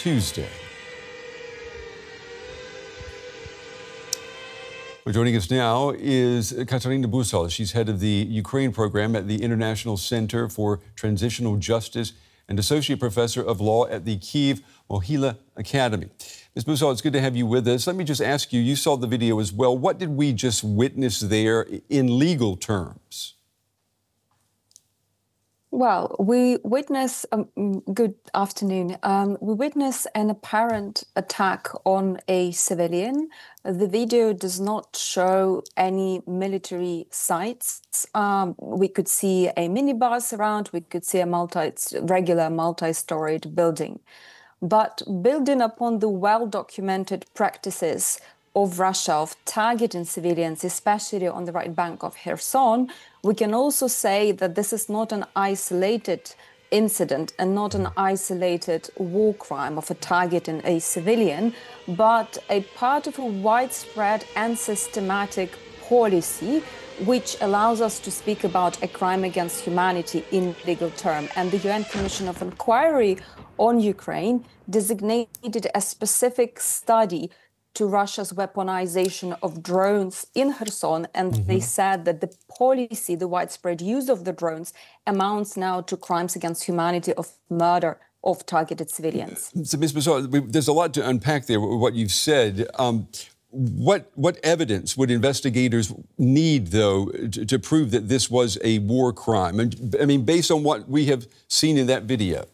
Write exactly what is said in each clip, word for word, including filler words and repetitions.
Tuesday. Well, joining us now is Katarina Busal. She's head of the Ukraine program at the International Center for Transitional Justice and associate professor of law at the Kyiv Mohyla Academy. Miz Busal, it's good to have you with us. Let me just ask you, you saw the video as well. What did we just witness there in legal terms? Well, we witness, um, good afternoon, um, we witness an apparent attack on a civilian. The video does not show any military sites. Um, we could see a minibus around, we could see a multi, regular multi-storied building. But building upon the well-documented practices of Russia of targeting civilians, especially on the right bank of Kherson, we can also say that this is not an isolated incident and not an isolated war crime of a targeting a civilian, but a part of a widespread and systematic policy which allows us to speak about a crime against humanity in legal terms. And the U N Commission of Inquiry on Ukraine designated a specific study to Russia's weaponization of drones in Kherson, and mm-hmm. they said that the policy, the widespread use of the drones, amounts now to crimes against humanity of murder of targeted civilians. So, Miz Busal, there's a lot to unpack there, what you've said. Um, what what evidence would investigators need, though, to, to prove that this was a war crime? And, I mean, based on what we have seen in that video.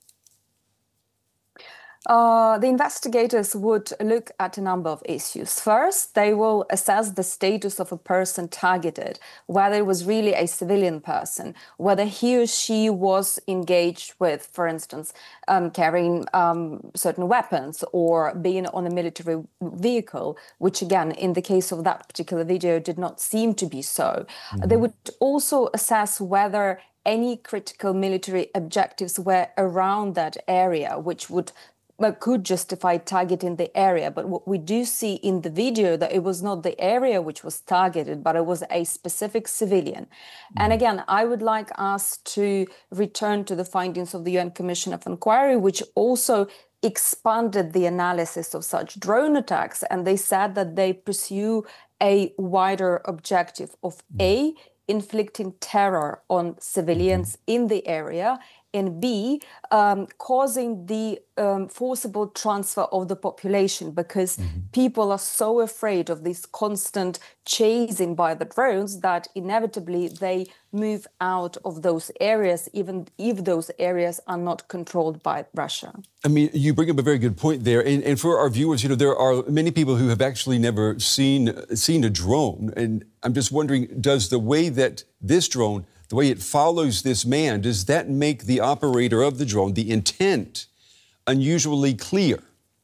Uh, the investigators would look at a number of issues. First, they will assess the status of a person targeted, whether it was really a civilian person, whether he or she was engaged with, for instance, um, carrying um, certain weapons or being on a military vehicle, which again, in the case of that particular video, did not seem to be so. Mm-hmm. They would also assess whether any critical military objectives were around that area, which would could justify targeting the area. But what we do see in the video that it was not the area which was targeted, but it was a specific civilian. Mm-hmm. And again, I would like us to return to the findings of the U N Commission of Inquiry, which also expanded the analysis of such drone attacks. And they said that they pursue a wider objective of mm-hmm. A, inflicting terror on civilians mm-hmm. in the area, and B, um, causing the um, forcible transfer of the population, because mm-hmm. people are so afraid of this constant chasing by the drones that inevitably they move out of those areas, even if those areas are not controlled by Russia. I mean, you bring up a very good point there. And, and for our viewers, you know, there are many people who have actually never seen, seen a drone. And I'm just wondering, does the way that this drone the way it follows this man, does that make the operator of the drone, the intent, unusually clear?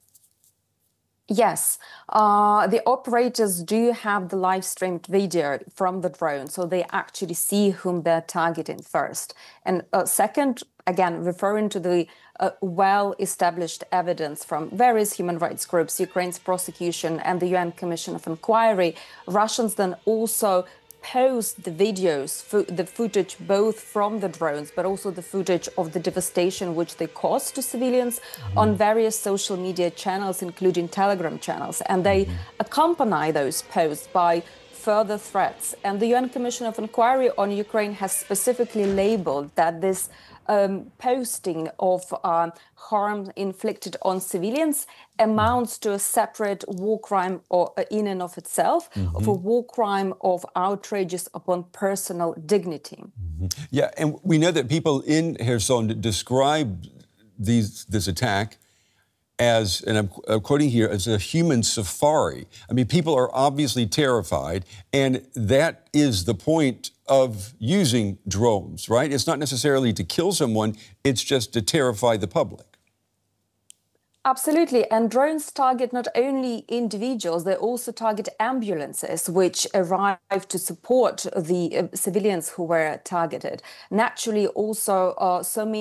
Yes, uh, the operators do have the live streamed video from the drone, so they actually see whom they're targeting first. And uh, second, again, referring to the uh, well-established evidence from various human rights groups, Ukraine's prosecution and the U N Commission of Inquiry, Russians then also post the videos, fo the footage both from the drones, but also the footage of the devastation which they caused to civilians mm-hmm. on various social media channels, including Telegram channels. And they mm-hmm. accompany those posts by further threats. And the U N Commission of Inquiry on Ukraine has specifically labeled that this um, posting of uh, harm inflicted on civilians amounts to a separate war crime or uh, in and of itself, mm-hmm. of a war crime of outrages upon personal dignity. Mm-hmm. Yeah, and we know that people in Kherson describe these, this attack as, and I'm, I'm quoting here, as a human safari. I mean, people are obviously terrified, and that is the point of using drones, right? It's not necessarily to kill someone, it's just to terrify the public. Absolutely. And drones target not only individuals, they also target ambulances, which arrive to support the uh, civilians who were targeted. Naturally, also, uh, so many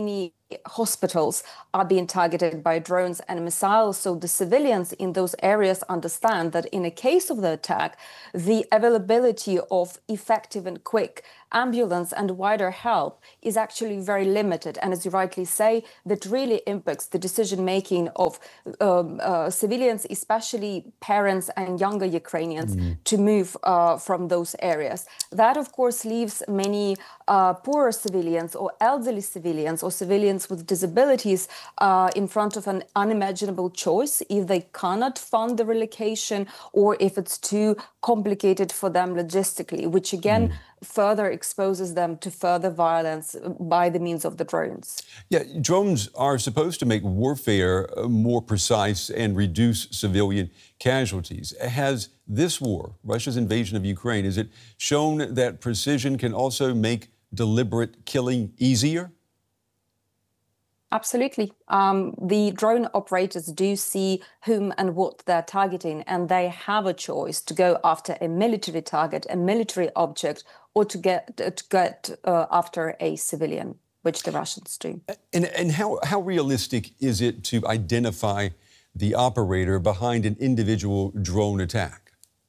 hospitals are being targeted by drones and missiles. So the civilians in those areas understand that in a case of the attack, the availability of effective and quick ambulance and wider help is actually very limited. And as you rightly say, that really impacts the decision-making of um, uh, civilians, especially parents and younger Ukrainians, mm. to move uh, from those areas. That, of course, leaves many uh, poorer civilians or elderly civilians or civilians with disabilities uh, in front of an unimaginable choice if they cannot fund the relocation or if it's too complicated for them logistically, which again, mm. further exposes them to further violence by the means of the drones. Yeah, drones are supposed to make warfare more precise and reduce civilian casualties. Has this war, Russia's invasion of Ukraine, has it shown that precision can also make deliberate killing easier? Absolutely. Um, the drone operators do see whom and what they're targeting, and they have a choice to go after a military target, a military object, or to get to get uh, after a civilian, which the Russians do. And, and how, how realistic is it to identify the operator behind an individual drone attack?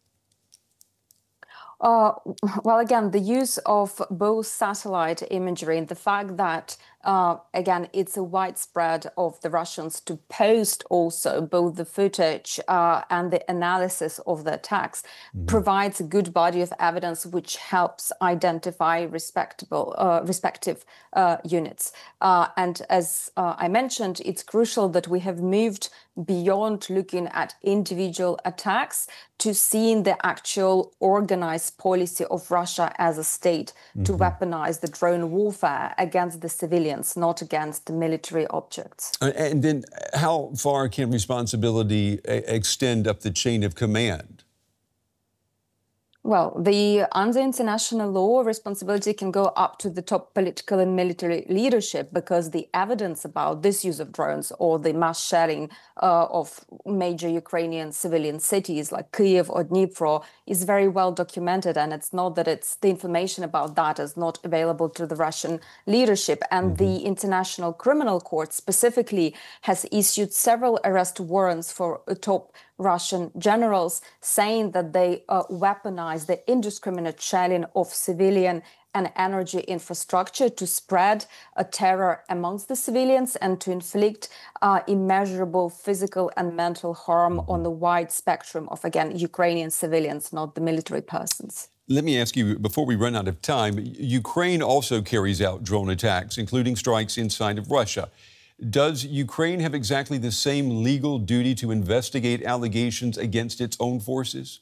Uh, well, again, the use of both satellite imagery and the fact that, uh, again, it's a widespread of the Russians to post also both the footage uh, and the analysis of the attacks mm-hmm. provides a good body of evidence which helps identify respectable, uh, respective uh, units. Uh, and as uh, I mentioned, it's crucial that we have moved beyond looking at individual attacks to seeing the actual organized policy of Russia as a state mm-hmm. to weaponize the drone warfare against the civilians, not against the military objects. And then how far can responsibility extend up the chain of command? Well, the under international law, responsibility can go up to the top political and military leadership because the evidence about this use of drones or the mass shelling uh, of major Ukrainian civilian cities like Kyiv or Dnipro is very well documented. And it's not that it's the information about that is not available to the Russian leadership. And mm-hmm. the International Criminal Court specifically has issued several arrest warrants for top Russian generals, saying that they uh, weaponize the indiscriminate shelling of civilian and energy infrastructure to spread a terror amongst the civilians and to inflict uh, immeasurable physical and mental harm on the wide spectrum of, again, Ukrainian civilians, not the military persons. Let me ask you, before we run out of time, Ukraine also carries out drone attacks, including strikes inside of Russia. Does Ukraine have exactly the same legal duty to investigate allegations against its own forces?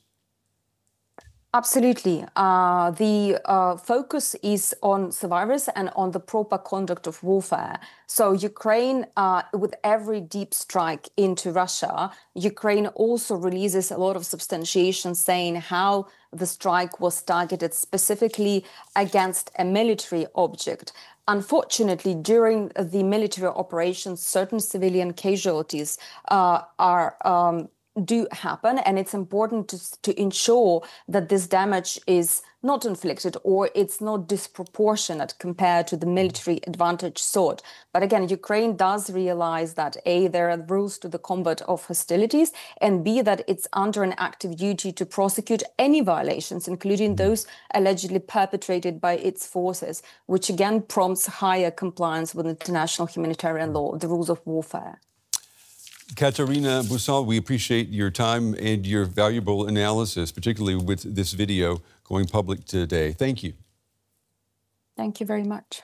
Absolutely. Uh, the uh, focus is on survivors and on the proper conduct of warfare. So Ukraine, uh, with every deep strike into Russia, Ukraine also releases a lot of substantiation saying how the strike was targeted specifically against a military object. Unfortunately, during the military operations, certain civilian casualties uh, are um, do happen, and it's important to, to ensure that this damage is not inflicted or it's not disproportionate compared to the military advantage sought. But again, Ukraine does realize that A, there are rules to the combat of hostilities, and B, that it's under an active duty to prosecute any violations, including those allegedly perpetrated by its forces, which again prompts higher compliance with international humanitarian law, the rules of warfare. Katarina Busal, we appreciate your time and your valuable analysis, particularly with this video going public today. Thank you. Thank you very much.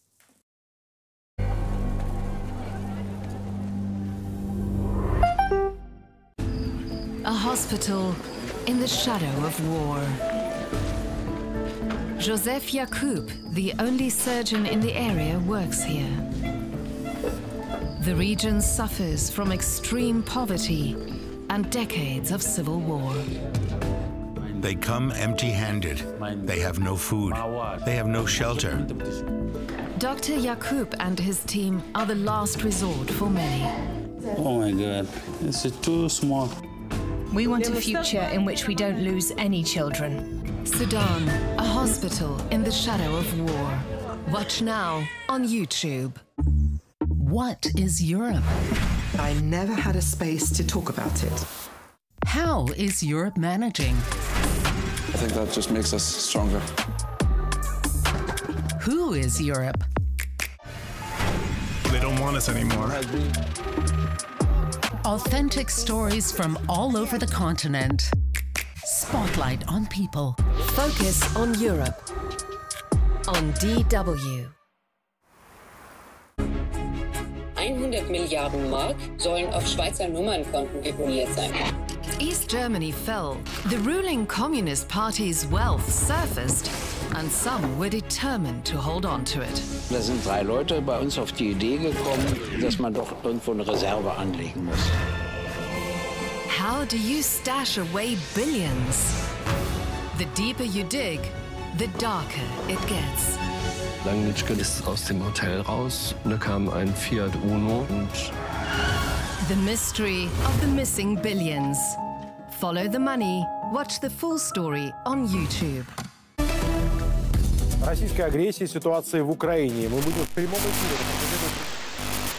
A hospital in the shadow of war. Joseph Yacoub, the only surgeon in the area, works here. The region suffers from extreme poverty and decades of civil war. They come empty-handed. They have no food. They have no shelter. Doctor Yacoub and his team are the last resort for many. Oh my God, it's too small. We want a future in which we don't lose any children. Sudan, a hospital in the shadow of war. Watch now on YouTube. What is Europe? I never had a space to talk about it. How is Europe managing? I think that just makes us stronger. Who is Europe? They don't want us anymore. Authentic stories from all over the continent. Spotlight on people. Focus on Europe. On D W. hundert Milliarden Mark sollen auf Schweizer Nummernkonten deponiert sein. East Germany fell. The ruling Communist Party's wealth surfaced, and some were determined to hold on to it. Da sind drei Leute bei uns auf die Idee gekommen, dass man doch irgendwo eine Reserve anlegen muss. How do you stash away billions? The deeper you dig, the darker it gets. Langnitschke ist aus dem Hotel raus. Da kam ein Fiat Uno und... The mystery of the missing billions. Follow the money. Watch the full story on YouTube. Российская агрессия, ситуация в Украине. Мы будем в прямом эфире.